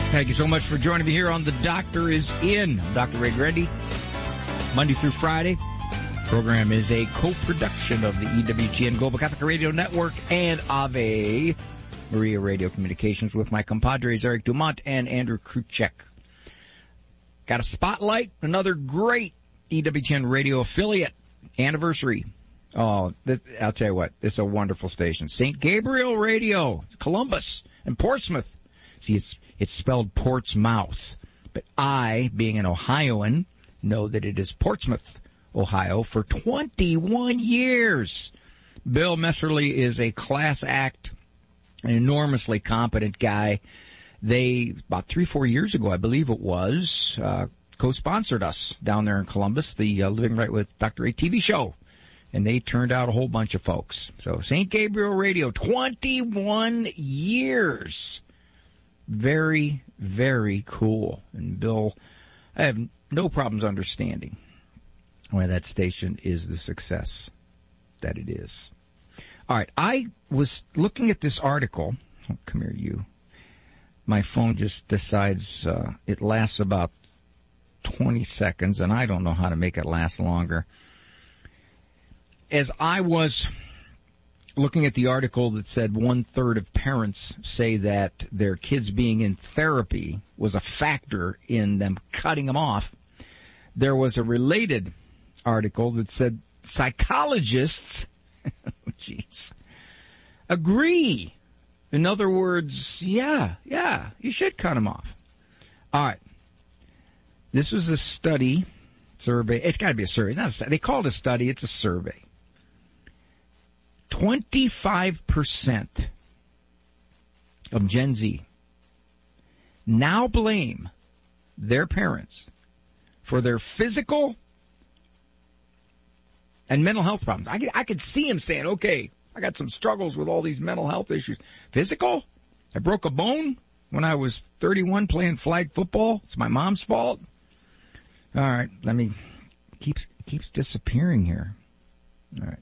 Thank you so much for joining me here on The Doctor is In. I'm Dr. Ray Grendy, Monday through Friday. The program is a co-production of the EWTN Global Catholic Radio Network and Ave Maria Radio Communications with my compadres Eric Dumont and Andrew Kruchek. Got a spotlight, another great EWTN radio affiliate anniversary. Oh, I'll tell you what, this is a wonderful station. St. Gabriel Radio, Columbus and Portsmouth. See, it's spelled Portsmouth, but I, being an Ohioan, know that it is Portsmouth, Ohio, for 21 years. Bill Messerly is a class act, an enormously competent guy. They, about 3-4 years ago, I believe it was, co-sponsored us down there in Columbus, the Living Right with Dr. A TV show. And they turned out a whole bunch of folks. So St. Gabriel Radio, 21 years. Very, very cool. And Bill, I have no problems understanding why that station is the success that it is. All right, I was looking at this article. Oh, come here, you. My phone just decides it lasts about 20 seconds, and I don't know how to make it last longer. As I was looking at the article that said 1/3 of parents say that their kids being in therapy was a factor in them cutting them off, there was a related article that said psychologists, agree. In other words, yeah, you should cut them off. All right. This was a survey. It's got to be a survey. It's not a study. They call it a study. It's a survey. 25% of Gen Z now blame their parents for their physical and mental health problems. I could see him saying, okay, I got some struggles with all these mental health issues. Physical? I broke a bone when I was 31 playing flag football. It's my mom's fault. All right, keeps disappearing here. All right.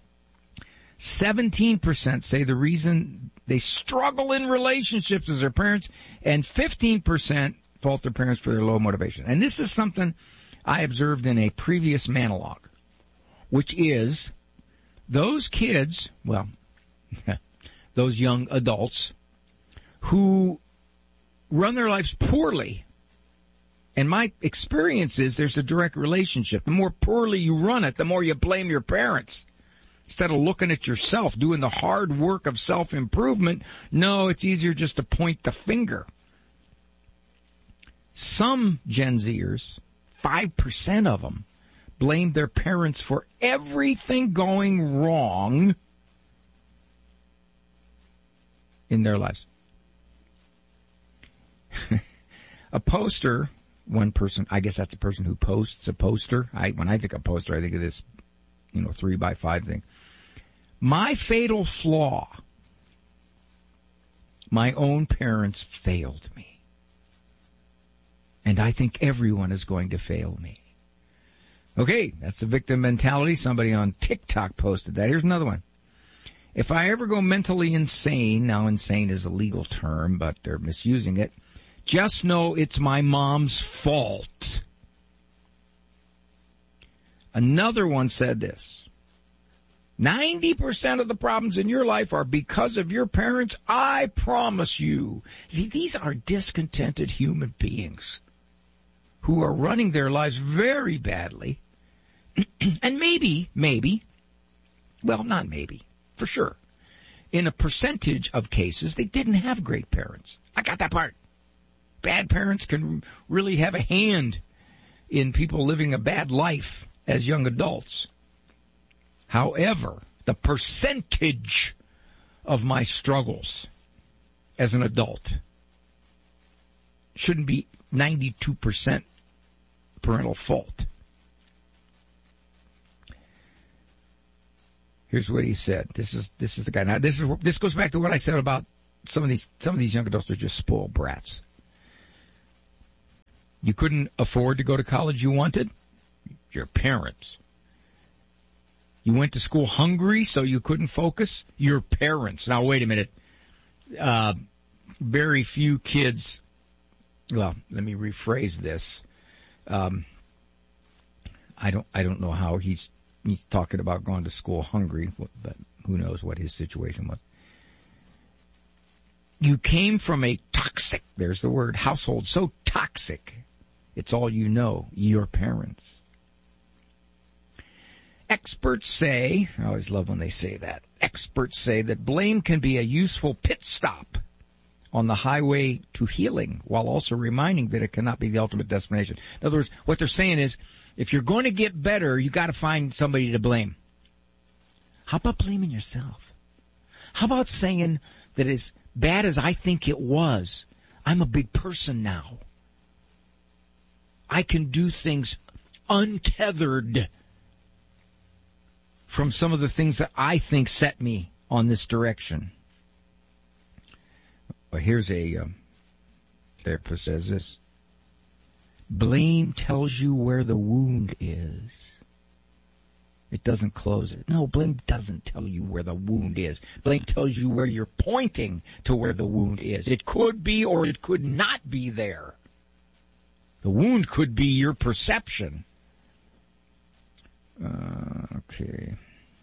17% say the reason they struggle in relationships is their parents, and 15% fault their parents for their low motivation. And this is something I observed in a previous monologue, which is those kids, well, those young adults who run their lives poorly. And my experience is there's a direct relationship. The more poorly you run it, the more you blame your parents. Instead of looking at yourself, doing the hard work of self-improvement, no, it's easier just to point the finger. Some Gen Zers, 5% of them, blame their parents for everything going wrong in their lives. A poster, one person, I guess that's a person who posts a poster. When I think of poster, I think of this, 3x5 thing. My fatal flaw, my own parents failed me. And I think everyone is going to fail me. Okay, that's the victim mentality. Somebody on TikTok posted that. Here's another one. If I ever go mentally insane, now insane is a legal term, but they're misusing it, just know it's my mom's fault. Another one said this. 90% of the problems in your life are because of your parents, I promise you. See, these are discontented human beings who are running their lives very badly. And maybe, well, not maybe, for sure, in a percentage of cases, they didn't have great parents. I got that part. Bad parents can really have a hand in people living a bad life as young adults. However, the percentage of my struggles as an adult shouldn't be 92% parental fault. Here's what he said. This is the guy. Now, this goes back to what I said about some of these young adults are just spoiled brats. You couldn't afford to go to college you wanted? Your parents. You went to school hungry so you couldn't focus? Your parents. Now, wait a minute. Very few kids well, let me rephrase this. I don't know how he's talking about going to school hungry, but who knows what his situation was. You came from a toxic, there's the word, household, so toxic. It's all you know, your parents. Experts say, I always love when they say that, experts say that blame can be a useful pit stop on the highway to healing, while also reminding that it cannot be the ultimate destination. In other words, what they're saying is, if you're going to get better, you got to find somebody to blame. How about blaming yourself? How about saying that as bad as I think it was, I'm a big person now. I can do things untethered from some of the things that I think set me on this direction. Well, here's a therapist says this. Blame tells you where the wound is. It doesn't close it. No, blame doesn't tell you where the wound is. Blame tells you where you're pointing to where the wound is. It could be or it could not be there. The wound could be your perception. Okay.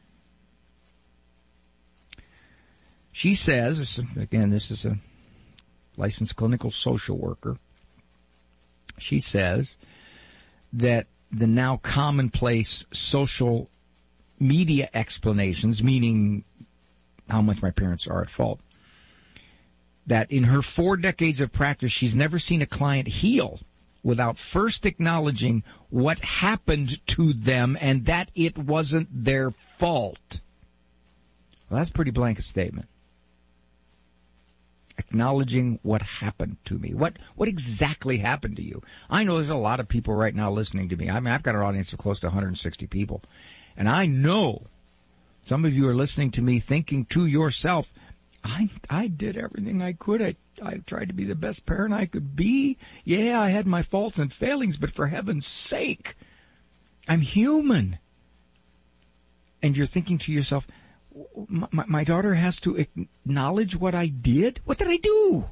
She says, again, this is a licensed clinical social worker. She says that the now commonplace social media explanations, meaning how much my parents are at fault, that in her 4 decades of practice, she's never seen a client heal without first acknowledging what happened to them and that it wasn't their fault. Well, that's a pretty blanket statement. Acknowledging what happened to me. What exactly happened to you? I know there's a lot of people right now listening to me. I mean, I've got an audience of close to 160 people. And I know some of you are listening to me thinking to yourself, I did everything I could. I tried to be the best parent I could be. Yeah, I had my faults and failings, but for heaven's sake, I'm human. And you're thinking to yourself, my daughter has to acknowledge what I did? What did I do?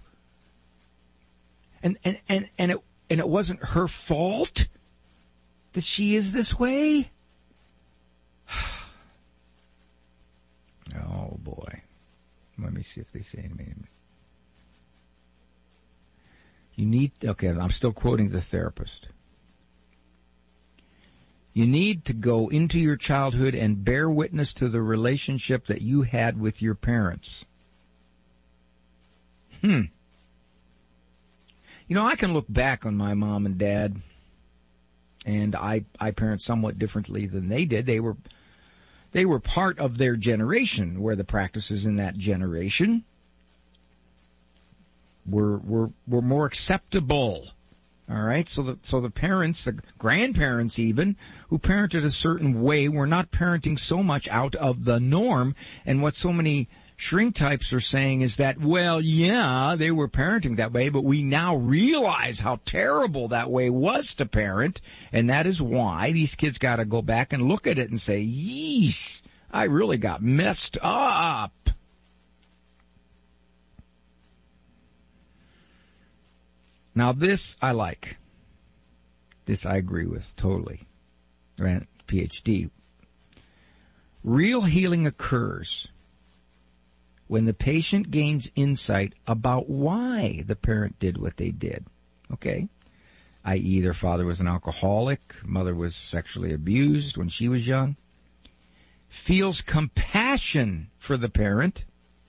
And it wasn't her fault that she is this way? Oh boy. Let me see if they say anything. Okay, I'm still quoting the therapist. You need to go into your childhood and bear witness to the relationship that you had with your parents. You know, I can look back on my mom and dad, and I parent somewhat differently than they did. They were part of their generation, where the practices in that generation were more acceptable. All right, so the parents, the grandparents even, who parented a certain way, were not parenting so much out of the norm. And what so many shrink types are saying is that, well, yeah, they were parenting that way, but we now realize how terrible that way was to parent, and that is why these kids got to go back and look at it and say, yeesh, I really got messed up. Now this I like. This I agree with totally. Right? PhD. Real healing occurs when the patient gains insight about why the parent did what they did. Okay? I.e., their father was an alcoholic, mother was sexually abused when she was young. Feels compassion for the parent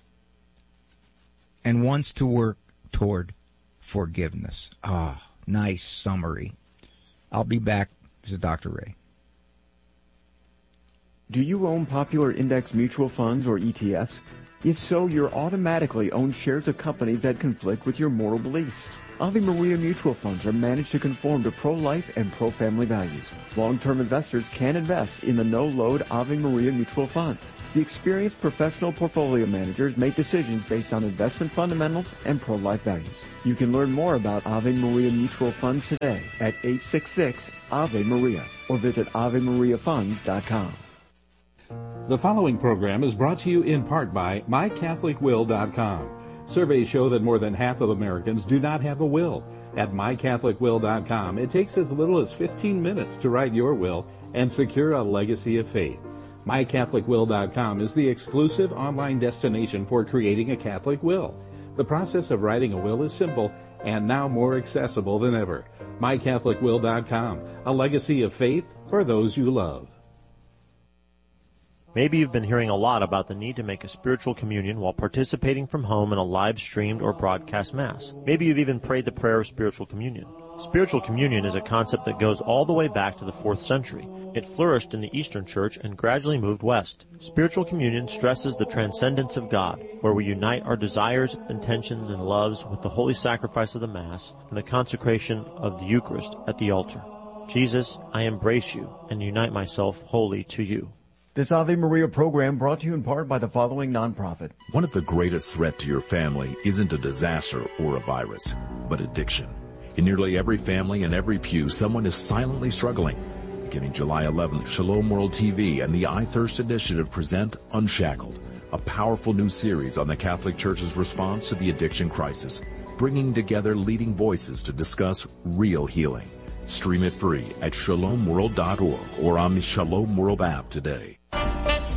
and wants to work toward forgiveness. Nice summary. I'll be back. This is Dr. Ray. Do you own popular index mutual funds or ETFs? If so, you're automatically own shares of companies that conflict with your moral beliefs. Ave Maria mutual funds are managed to conform to pro-life and pro-family values. Long-term investors can invest in the no-load Ave Maria mutual funds. The experienced professional portfolio managers make decisions based on investment fundamentals and pro-life values. You can learn more about Ave Maria mutual funds today at 866-AVE-MARIA or visit AveMariaFunds.com. The following program is brought to you in part by MyCatholicWill.com. Surveys show that more than half of Americans do not have a will. At mycatholicwill.com, it takes as little as 15 minutes to write your will and secure a legacy of faith. mycatholicwill.com is the exclusive online destination for creating a Catholic will. The process of writing a will is simple and now more accessible than ever. mycatholicwill.com, a legacy of faith for those you love. Maybe you've been hearing a lot about the need to make a spiritual communion while participating from home in a live-streamed or broadcast Mass. Maybe you've even prayed the prayer of spiritual communion. Spiritual communion is a concept that goes all the way back to the 4th century. It flourished in the Eastern Church and gradually moved west. Spiritual communion stresses the transcendence of God, where we unite our desires, intentions, and loves with the holy sacrifice of the Mass and the consecration of the Eucharist at the altar. Jesus, I embrace you and unite myself wholly to you. This Ave Maria program brought to you in part by the following nonprofit. One of the greatest threats to your family isn't a disaster or a virus, but addiction. In nearly every family and every pew, someone is silently struggling. Beginning July 11th, Shalom World TV and the I Thirst Initiative present Unshackled, a powerful new series on the Catholic Church's response to the addiction crisis, bringing together leading voices to discuss real healing. Stream it free at shalomworld.org or on the Shalom World app today.